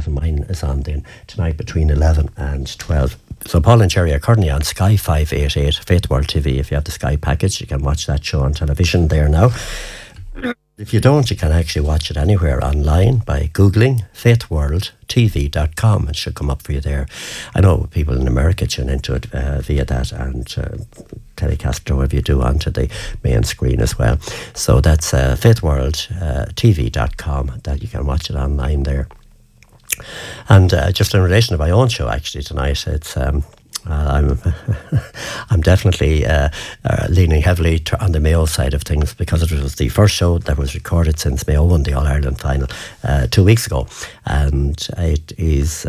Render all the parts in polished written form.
and mine is on then tonight between 11 and 12. So Paul and Jerry are currently on Sky 588, Faith World TV. If you have the Sky package, you can watch that show on television there now. If you don't, you can actually watch it anywhere online by Googling faithworldtv.com. It should come up for you there. I know people in America tune into it via that and telecast whatever you do onto the main screen as well. So that's faithworldtv.com, that you can watch it online there. And just in relation to my own show actually tonight, it's I'm definitely leaning heavily on the Mayo side of things, because it was the first show that was recorded since Mayo won the All-Ireland final 2 weeks ago, and it is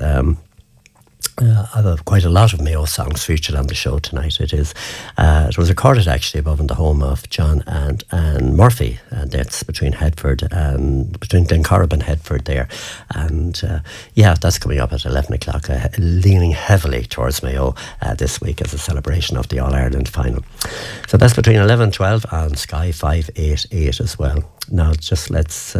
I have quite a lot of Mayo songs featured on the show tonight. It was recorded actually above in the home of John and Anne Murphy, and that's between Glencorrib and Headford there. And that's coming up at 11 o'clock, leaning heavily towards Mayo this week as a celebration of the All-Ireland final. So that's between 11 and 12 on Sky 588 as well. Now just let's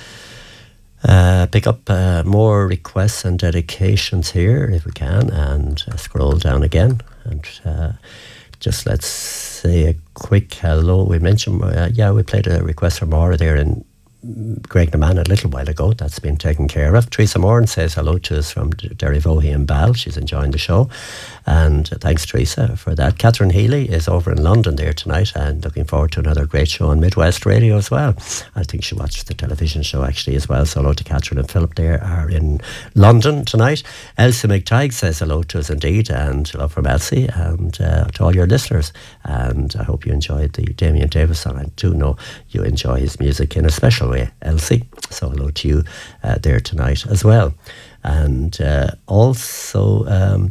pick up more requests and dedications here if we can, and scroll down again, and just let's say a quick hello. We mentioned we played a request from Maura there in Graignaman a little while ago. That's been taken care of. Teresa Moran says hello to us from Derryvohy and Ball. She's enjoying the show, and thanks Teresa for that. Catherine Healy is over in London there tonight and looking forward to another great show on Midwest Radio as well. I think she watched the television show actually as well, so hello to Catherine and Philip there are in London tonight. Elsie McTighe says hello to us indeed, and love from Elsie, and to all your listeners, and I hope you enjoyed the Damien Davis song. I do know you enjoy his music in a special way, Elsie, so hello to you there tonight as well. And also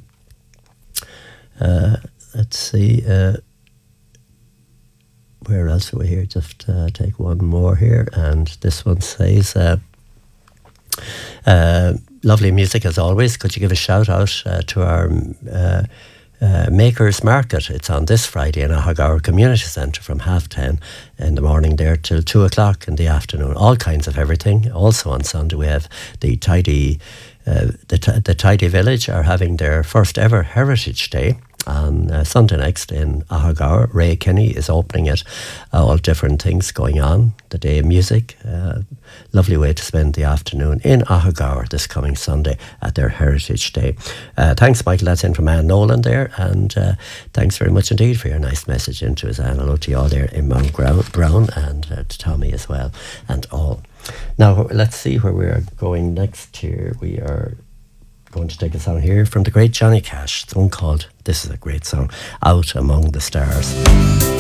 let's see, where else are we here? Just take one more here, and this one says lovely music as always. Could you give a shout out to our Makers Market? It's on this Friday in Ahagour Community Centre from 10:30 in the morning there till 2 o'clock in the afternoon. All kinds of everything. Also on Sunday we have the Tidy Village are having their first ever Heritage Day on Sunday next in Ahagour. Ray Kenny is opening it. All different things going on. The day of music. Lovely way to spend the afternoon in Ahagour this coming Sunday at their Heritage Day. Thanks, Michael. That's in from Anne Nolan there. And thanks very much indeed for your nice message into us. And hello to you all there in Mount Brown, and to Tommy as well, and all. Now, let's see where we are going next here. We are going to take a song here from the great Johnny Cash. It's one called, this is a great song, Out Among the Stars.